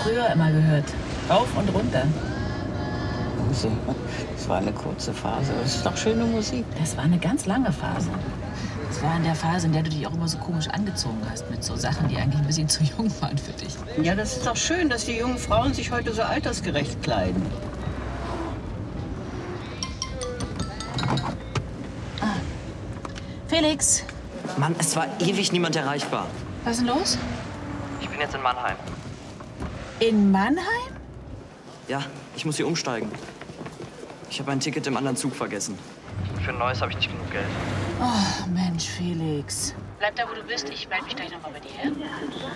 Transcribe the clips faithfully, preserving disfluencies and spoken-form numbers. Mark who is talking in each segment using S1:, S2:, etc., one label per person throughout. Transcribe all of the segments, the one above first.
S1: früher immer gehört. Rauf und runter.
S2: Das war eine kurze Phase. Das ist doch schöne Musik.
S1: Das war eine ganz lange Phase. Das war in der Phase, in der du dich auch immer so komisch angezogen hast. Mit so Sachen, die eigentlich ein bisschen zu jung waren für dich.
S2: Ja, das ist doch schön, dass die jungen Frauen sich heute so altersgerecht kleiden.
S1: Ah. Felix.
S3: Mann, es war ewig niemand erreichbar.
S1: Was ist denn los?
S3: Ich bin jetzt in Mannheim.
S1: In Mannheim?
S3: Ja, ich muss hier umsteigen. Ich habe ein Ticket im anderen Zug vergessen. Für ein neues habe ich nicht genug Geld.
S1: Oh, Mensch, Felix. Bleib da, wo du bist. Ich melde mich gleich noch mal bei dir. Hm.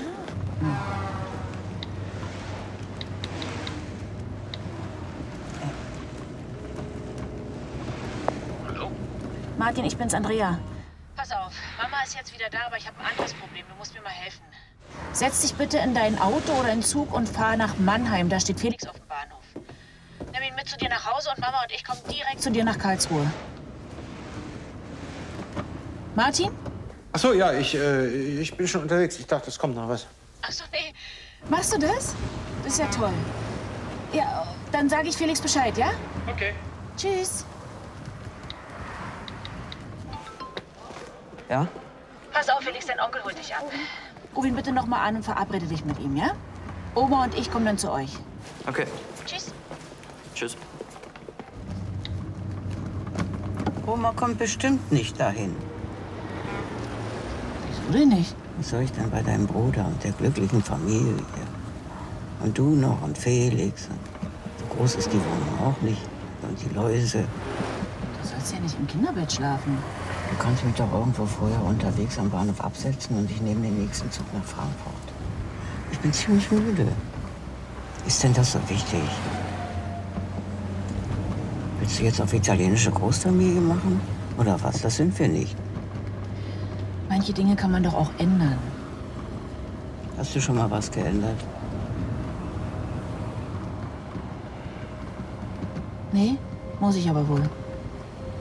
S3: Hallo?
S1: Martin, ich bin's, Andrea.
S4: Pass auf, Mama ist jetzt wieder da, aber ich habe ein anderes Problem. Du musst mir mal helfen.
S1: Setz dich bitte in dein Auto oder in den Zug und fahr nach Mannheim. Da steht Felix auf dem Bahnhof.
S4: Nimm ihn mit zu dir nach Hause und Mama und ich kommen direkt
S1: Zu dir nach Karlsruhe. Martin?
S5: Ach so, ja, ich, äh, ich bin schon unterwegs. Ich dachte, es kommt noch was.
S4: Ach so, nee.
S1: Machst du das? Das ist ja toll. Ja, dann sage ich Felix Bescheid, ja?
S5: Okay.
S1: Tschüss.
S3: Ja?
S4: Pass auf, Felix, dein Onkel holt dich ab.
S1: Ruf ihn bitte noch mal an und verabrede dich mit ihm, ja? Oma und ich kommen dann zu euch.
S3: Okay.
S4: Tschüss.
S3: Tschüss.
S2: Oma kommt bestimmt nicht dahin.
S1: Wieso denn nicht?
S2: Was soll ich denn bei deinem Bruder und der glücklichen Familie? Und du noch und Felix. So groß ist die Wohnung auch nicht. Und die Läuse.
S1: Du sollst ja nicht im Kinderbett schlafen.
S2: Du kannst mich doch irgendwo vorher unterwegs am Bahnhof absetzen und ich nehme den nächsten Zug nach Frankfurt. Ich bin ziemlich müde. Ist denn das so wichtig? Willst du jetzt auf italienische Großfamilie machen? Oder was? Das sind wir nicht.
S1: Manche Dinge kann man doch auch ändern.
S2: Hast du schon mal was geändert?
S1: Nee, muss ich aber wohl.